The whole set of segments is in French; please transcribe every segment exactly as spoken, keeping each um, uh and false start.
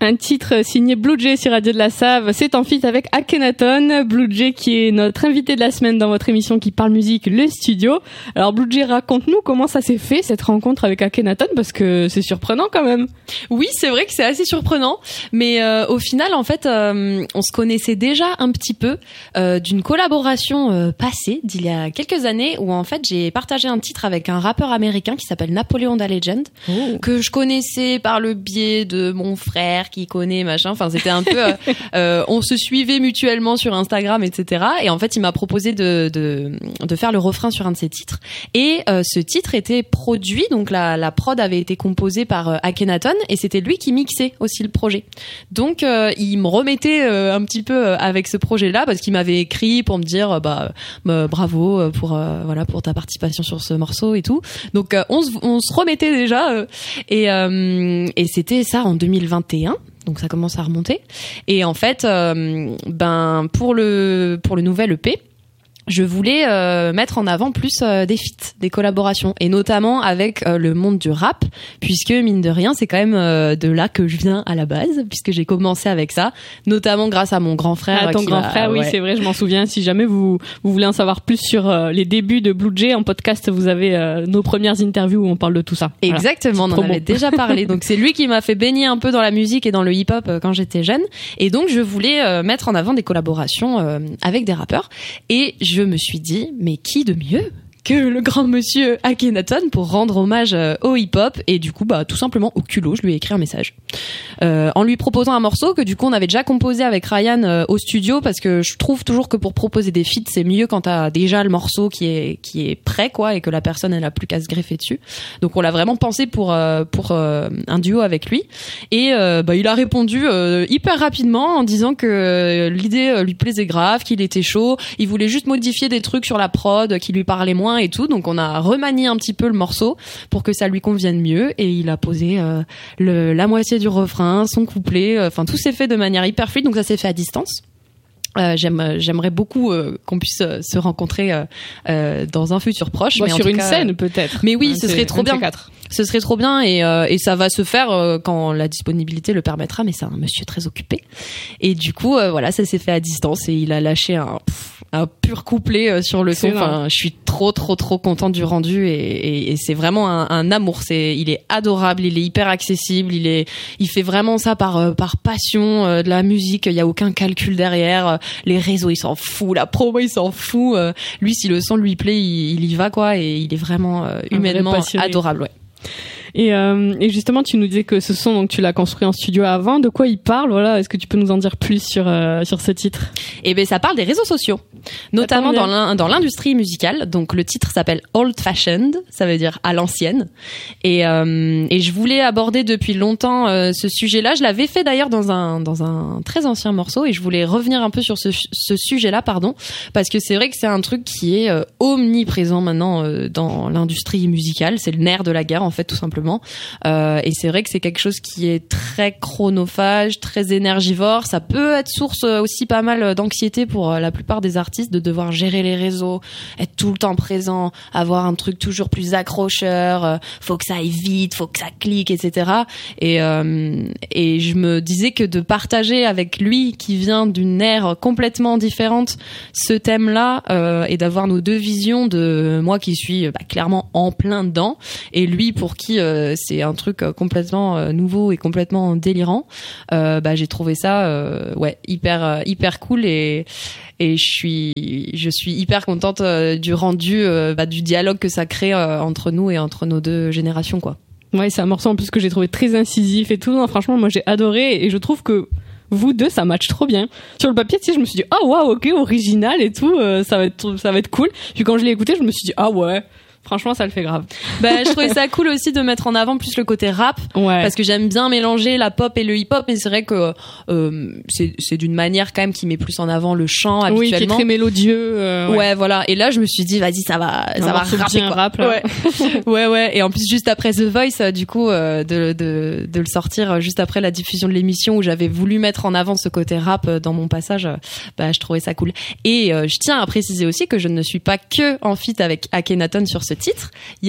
Un titre signé Blue Jay sur Radio de la Save. C'est en feat avec Akhenaton. Blue Jay qui est notre invité de la semaine dans votre émission qui parle musique, le studio. Alors Blue Jay, raconte-nous comment ça s'est fait cette rencontre avec Akhenaton, parce que c'est surprenant quand même. Oui, c'est vrai que c'est assez surprenant, mais euh, au final, en fait, euh, on se connaissait déjà un petit peu euh, d'une collaboration euh, passée d'il y a quelques années où en fait j'ai partagé un titre avec un rappeur américain qui s'appelle Napoleon Da Legend, oh. que je connaissais par le biais de mon frère qui connaît machin. Enfin, c'était un peu, euh, euh, on se suivait mutuellement sur Instagram, et cetera. Et en fait, il m'a proposé de de de faire le refrain sur un de ses titres. Et euh, ce titre était produit, donc la la prod avait été composée par euh, Akhenaton et c'était lui qui mixait aussi le projet. Donc euh, il me remettait euh, un petit peu euh, avec ce projet-là parce qu'il m'avait écrit pour me dire euh, bah euh, bravo pour euh, voilà pour ta participation sur ce morceau et tout. Donc euh, on se on se remettait déjà euh, et euh, et c'était ça en deux mille vingt et un. Donc ça commence à remonter. Et en fait, euh, ben pour le pour le nouvel E P, je voulais euh, mettre en avant plus euh, des feats, des collaborations, et notamment avec euh, le monde du rap, puisque mine de rien, c'est quand même euh, de là que je viens à la base, puisque j'ai commencé avec ça, notamment grâce à mon grand frère. Ah, ton qui grand m'a, frère, ouais. oui, c'est vrai, je m'en souviens. Si jamais vous vous voulez en savoir plus sur euh, les débuts de Blue Jay en podcast, vous avez euh, nos premières interviews où on parle de tout ça. Exactement, voilà. on en avait déjà parlé. Donc c'est lui qui m'a fait baigner un peu dans la musique et dans le hip-hop euh, quand j'étais jeune, et donc je voulais euh, mettre en avant des collaborations euh, avec des rappeurs, et je me suis dit mais qui de mieux que le grand monsieur Akhenaton pour rendre hommage euh, au hip-hop, et du coup bah tout simplement au culot je lui ai écrit un message euh, en lui proposant un morceau que du coup on avait déjà composé avec Ryan euh, au studio, parce que je trouve toujours que pour proposer des feats c'est mieux quand t'as déjà le morceau qui est qui est prêt quoi, et que la personne elle a plus qu'à se greffer dessus. Donc on l'a vraiment pensé pour euh, pour euh, un duo avec lui, et euh, bah il a répondu euh, hyper rapidement en disant que euh, l'idée euh, lui plaisait grave, qu'il était chaud, il voulait juste modifier des trucs sur la prod qui lui parlaient moins et tout. Donc on a remanié un petit peu le morceau pour que ça lui convienne mieux, et il a posé euh, le, la moitié du refrain, son couplet, enfin euh, tout s'est fait de manière hyper fluide, donc ça s'est fait à distance. Euh, j'aime, j'aimerais beaucoup euh, qu'on puisse euh, se rencontrer euh, euh, dans un futur proche, bon, mais sur en une cas, scène peut-être. Mais oui, un ce serait trop bien. Ce serait trop bien, et, euh, et ça va se faire euh, quand la disponibilité le permettra. Mais c'est un monsieur très occupé, et du coup, euh, voilà, ça s'est fait à distance, et il a lâché un, pff, un pur couplet euh, sur le son. Enfin, je suis trop, trop, trop contente du rendu, et, et, et c'est vraiment un, un amour. C'est, il est adorable, il est hyper accessible, il est, il fait vraiment ça par euh, par passion euh, de la musique. Il y a aucun calcul derrière. Les réseaux, il s'en fout. La promo, il s'en fout. Euh, lui, si le son lui plaît, il, il y va quoi, et il est vraiment euh, humainement adorable. Ouais. Et, euh, et justement, tu nous disais que ce son, donc tu l'as construit en studio avant. De quoi il parle, voilà? Est-ce que tu peux nous en dire plus sur euh, sur ce titre? Eh ben, ça parle des réseaux sociaux, notamment dans l'in- dans l'industrie musicale. Donc le titre s'appelle Old Fashioned, ça veut dire à l'ancienne. Et euh, et je voulais aborder depuis longtemps euh, ce sujet-là. Je l'avais fait d'ailleurs dans un dans un très ancien morceau, et je voulais revenir un peu sur ce ce sujet-là, pardon, parce que c'est vrai que c'est un truc qui est euh, omniprésent maintenant euh, dans l'industrie musicale. C'est le nerf de la guerre en fait, tout simplement. Euh, et c'est vrai que c'est quelque chose qui est très chronophage, très énergivore. Ça peut être source aussi pas mal d'anxiété pour la plupart des artistes, de devoir gérer les réseaux, être tout le temps présent, avoir un truc toujours plus accrocheur, faut que ça aille vite, faut que ça clique, et cetera. Et, euh, et je me disais que de partager avec lui, qui vient d'une ère complètement différente, ce thème-là, euh, et d'avoir nos deux visions, de moi qui suis bah, clairement en plein dedans, et lui pour qui euh, c'est un truc complètement euh, nouveau et complètement délirant, euh, bah j'ai trouvé ça euh, ouais hyper euh, hyper cool, et et je suis je suis hyper contente euh, du rendu, euh, bah, du dialogue que ça crée euh, entre nous et entre nos deux générations quoi. Ouais, c'est un morceau en plus que j'ai trouvé très incisif et tout. Non, franchement, moi j'ai adoré, et je trouve que vous deux, ça match trop bien. Sur le papier, tu sais, je me suis dit ah waouh, ok, original et tout, euh, ça va être ça va être cool. Puis quand je l'ai écouté, je me suis dit ah ouais. Franchement, ça le fait grave. Bah, je trouvais ça cool aussi de mettre en avant plus le côté rap, ouais. Parce que j'aime bien mélanger la pop et le hip-hop, mais c'est vrai que euh, c'est, c'est d'une manière quand même qui met plus en avant le chant habituellement. Oui, qui est très mélodieux. Euh, ouais. ouais, voilà. Et là, je me suis dit, vas-y, ça va, ça non, va rapper quoi. Rap, là. Ouais, ouais, ouais. Et en plus, juste après The Voice, du coup, euh, de, de, de le sortir juste après la diffusion de l'émission où j'avais voulu mettre en avant ce côté rap dans mon passage, bah, je trouvais ça cool. Et euh, je tiens à préciser aussi que je ne suis pas que en feat avec Akhenaton sur ce titre. Il y a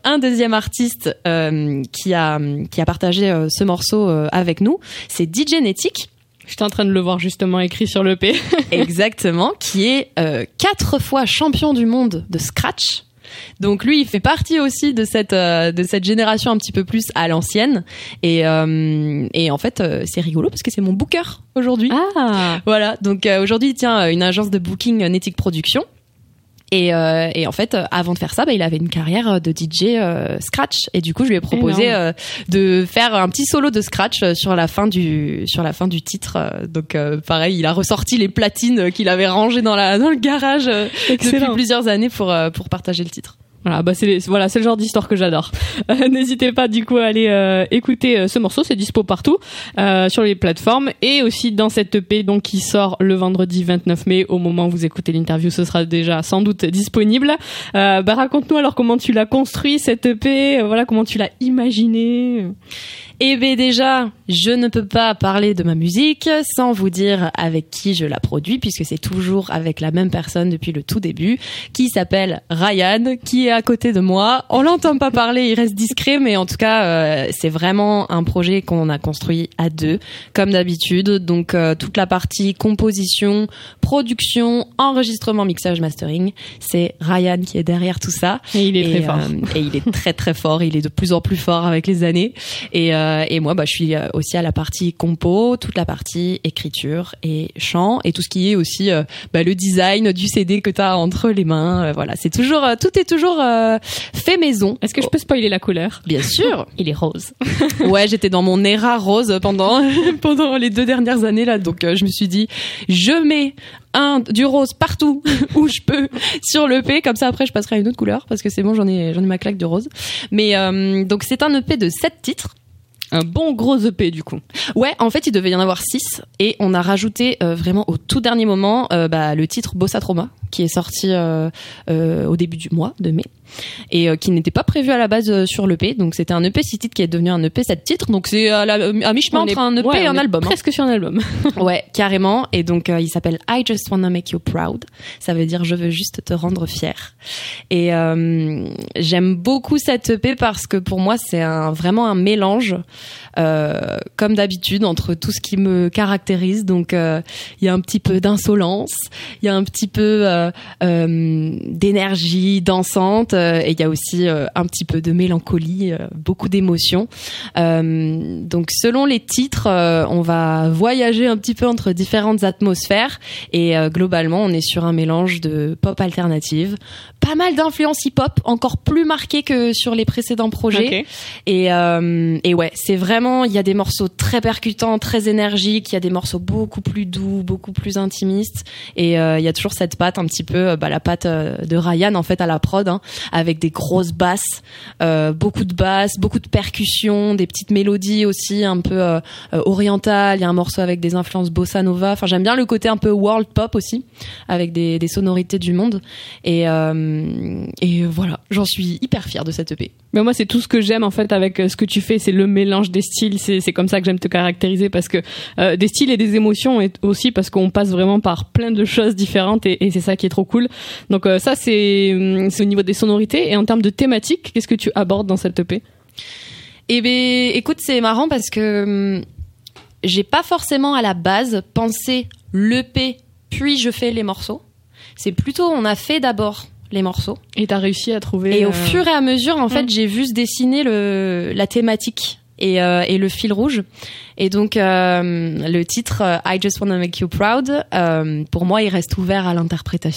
un deuxième artiste euh, qui a qui a partagé euh, ce morceau euh, avec nous, c'est D J Netic. J'étais en train de le voir justement écrit sur l'E P. Exactement, qui est euh, quatre fois champion du monde de scratch. Donc lui, il fait partie aussi de cette euh, de cette génération un petit peu plus à l'ancienne. Et euh, et en fait, euh, c'est rigolo parce que c'est mon booker aujourd'hui. Ah. Voilà. Donc euh, aujourd'hui, il tient une agence de booking, Netic Productions. Et, euh, et en fait, avant de faire ça, bah, il avait une carrière de D J euh, scratch. Et du coup, je lui ai proposé euh, de faire un petit solo de scratch sur la fin du sur la fin du titre. Donc, euh, pareil, il a ressorti les platines qu'il avait rangées dans la dans le garage euh, depuis plusieurs années pour euh, pour partager le titre. Voilà, bah c'est les, voilà, c'est le genre d'histoire que j'adore. Euh, n'hésitez pas du coup à aller euh, écouter euh, ce morceau, c'est dispo partout euh, sur les plateformes et aussi dans cette E P donc qui sort le vendredi vingt-neuf mai. Au moment où vous écoutez l'interview, ce sera déjà sans doute disponible. Euh, bah raconte-nous alors comment tu l'as construit cette E P, euh, voilà comment tu l'as imaginé. Eh bien déjà, je ne peux pas parler de ma musique sans vous dire avec qui je la produis, puisque c'est toujours avec la même personne depuis le tout début, qui s'appelle Ryan, qui est à côté de moi. On l'entend pas parler, il reste discret, mais en tout cas, euh, c'est vraiment un projet qu'on a construit à deux, comme d'habitude. Donc euh, toute la partie composition, production, enregistrement, mixage, mastering, c'est Ryan qui est derrière tout ça. Et il est et, très fort. Euh, et il est très très fort, il est de plus en plus fort avec les années. Et euh, Et moi, bah, je suis aussi à la partie compo, toute la partie écriture et chant, et tout ce qui est aussi euh, bah, le design du C D que t'as entre les mains. Euh, voilà, c'est toujours, euh, tout est toujours euh, fait maison. Est-ce que je peux spoiler la couleur ? Bien sûr. Il est rose. Ouais, j'étais dans mon era rose pendant pendant les deux dernières années là, donc euh, je me suis dit, je mets un du rose partout où je peux sur l'E P, comme ça après je passerai à une autre couleur parce que c'est bon, j'en ai j'en ai ma claque de rose. Mais euh, donc c'est un E P de sept titres. Un bon gros E P du coup. Ouais, en fait, il devait y en avoir six et on a rajouté euh, vraiment au tout dernier moment euh, bah, le titre Bossa Trauma qui est sorti euh, euh, au début du mois de mai et euh, qui n'était pas prévu à la base euh, sur l'E P. Donc c'était un E P six titres qui est devenu un E P sept titres. Donc c'est à, la, à mi-chemin entre un E P ouais, et un album. Presque hein. Sur un album. Ouais, carrément. Et donc euh, il s'appelle I Just Wanna Make You Proud. Ça veut dire je veux juste te rendre fier. Et euh, j'aime beaucoup cette E P parce que pour moi c'est un, vraiment un mélange. Euh, comme d'habitude entre tout ce qui me caractérise, donc il euh, y a un petit peu d'insolence, il y a un petit peu euh, euh, d'énergie dansante euh, et il y a aussi euh, un petit peu de mélancolie, euh, beaucoup d'émotions. Euh, donc selon les titres, euh, on va voyager un petit peu entre différentes atmosphères et euh, globalement on est sur un mélange de pop alternative, pas mal d'influences hip-hop, encore plus marquées que sur les précédents projets. Okay. Et, euh, et ouais, c'est vraiment, il y a des morceaux très percutants, très énergiques, il y a des morceaux beaucoup plus doux, beaucoup plus intimistes, et euh, il y a toujours cette patte un petit peu, bah, la patte de Ryan en fait à la prod, hein, avec des grosses basses, euh, beaucoup de basses, beaucoup de percussions, des petites mélodies aussi un peu euh, orientales. Il y a un morceau avec des influences bossa nova. Enfin, j'aime bien le côté un peu world pop aussi, avec des, des sonorités du monde. Et, euh, et voilà, j'en suis hyper fière de cette E P. Mais moi, c'est tout ce que j'aime en fait avec ce que tu fais, c'est le mélange des styles. C'est, c'est comme ça que j'aime te caractériser parce que euh, des styles et des émotions et aussi parce qu'on passe vraiment par plein de choses différentes et, et c'est ça qui est trop cool. Donc euh, ça, c'est, c'est au niveau des sonorités. Et en termes de thématiques, qu'est-ce que tu abordes dans cette E P ? Eh ben, écoute, c'est marrant parce que hum, j'ai pas forcément à la base pensé l'E P puis je fais les morceaux. C'est plutôt on a fait d'abord les morceaux. Et t'as réussi à trouver... Et euh... au fur et à mesure, en fait, mmh. j'ai vu se dessiner le, la thématique et, euh, et le fil rouge. Et donc, euh, le titre euh, I Just Wanna Make You Proud, euh, pour moi, il reste ouvert à l'interprétation.